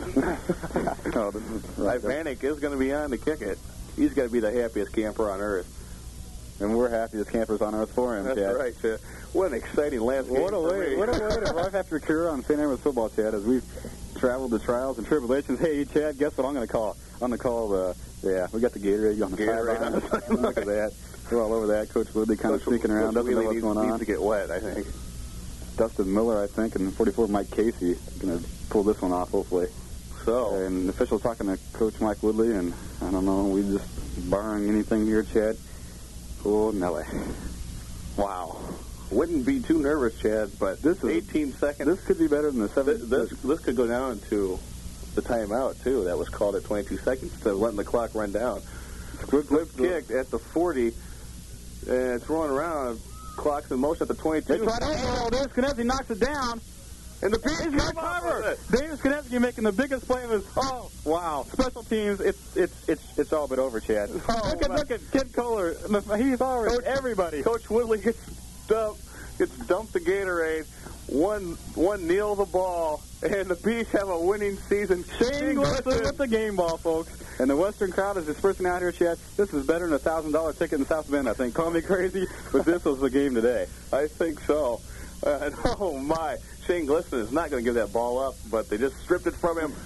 Ivanek is going to be on to kick it. He's got to be the happiest camper on earth. And we're happy as campers on earth for him, That's Chad. right, Chad. What an exciting last game. What a way to life after a career on St. Ambrose football, Chad, as we've traveled the trials and tribulations. Hey, Chad, guess what I'm going to call? I'm going to call we got the Gatorade on the sideline. Look at that. We're all over that. Coach Woodley kind of sneaking around, doesn't know what's going on. Needs to get wet, I think. Dustin Miller, I think, and 44 Mike Casey going to pull this one off, hopefully. So. And the officials talking to Coach Mike Woodley, and I don't know, we just barring anything here, Chad. Oh, Nelly. Wow. Wouldn't be too nervous, Chad, but this is 18 seconds. This could be better than the 7. This could go down to the timeout, too. That was called at 22 seconds instead of letting the clock run down. Flip kick at the 40, and it's rolling around. Clock's in motion at the 22. They try to overroll this. Konecny knocks it down. And the Bees got cover. Davis Konecny making the biggest play of his. Oh, wow! Special teams. It's all but over, Chad. Oh, look at Kid Kohler. He's already everybody. Coach Woodley gets dumped the Gatorade. One kneel the ball, and the Bees have a winning season. Shane Glisten with the game ball, folks. And the Western crowd is dispersing out here, Chad. This is better than a $1,000 ticket in South Bend, I think. Call me crazy, but this was the game today. I think so. Oh, my. Shane Glisten is not going to give that ball up, but they just stripped it from him.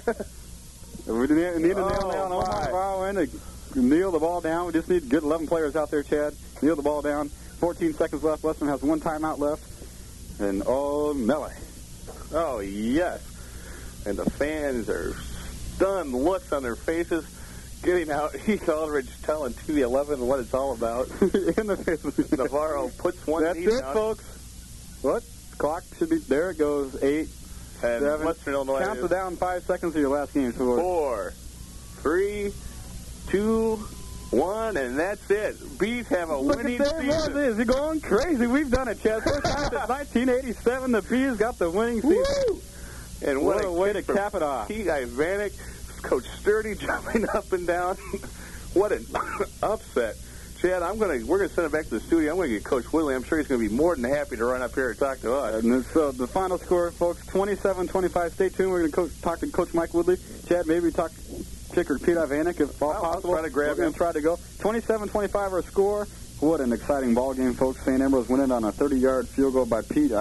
We need to nail down Omar Varwin to kneel the ball down. We just need good 11 players out there, Chad. Kneel the ball down. 14 seconds left. Western has 1 timeout left. And, Nelly. Oh, yes. And the fans are stunned looks on their faces. Getting out, Heath Aldridge telling 2-11 what it's all about. In the face of Navarro puts one That's knee it, down. folks. What? Clock should be, there it goes, 8, And 7. Western Illinois Count it down 5 seconds of your last game. 4, 3, 2, 1, and that's it. Bees have a winning season. Is he going crazy? We've done it, Chad. First time since 1987, the Bees got the winning season. Woo! And what a way to cap it off. Pete Ivanek, Coach Sturdy jumping up and down. What an upset. Chad, we're going to send it back to the studio. I'm going to get Coach Woodley. I'm sure he's going to be more than happy to run up here and talk to us. And so the final score, folks, 27-25. Stay tuned. We're going to talk to Coach Mike Woodley. Chad, maybe talk kicker Pete Ivanek if all possible. Try to grab We're going to try to go. 27-25 our score. What an exciting ball game, folks. St. Ambrose winning on a 32-yard field goal by Pete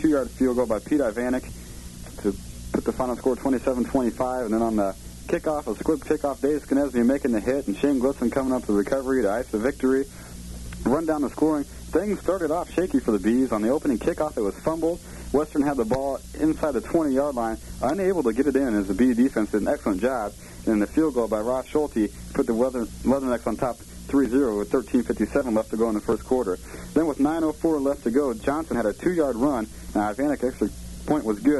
Ivanek to put the final score 27-25. And then on the kickoff, a squib kickoff, Davis Konecny making the hit, and Shane Glisten coming up to the recovery to ice the victory. Run down the scoring. Things started off shaky for the Bees. On the opening kickoff, it was fumbled. Western had the ball inside the 20-yard line, unable to get it in as the Bee defense did an excellent job. And the field goal by Ross Schulte put the Leathernecks on top 3-0 with 13:57 left to go in the first quarter. Then with 9:04 left to go, Johnson had a 2-yard run. Now, Ivanek extra point was good.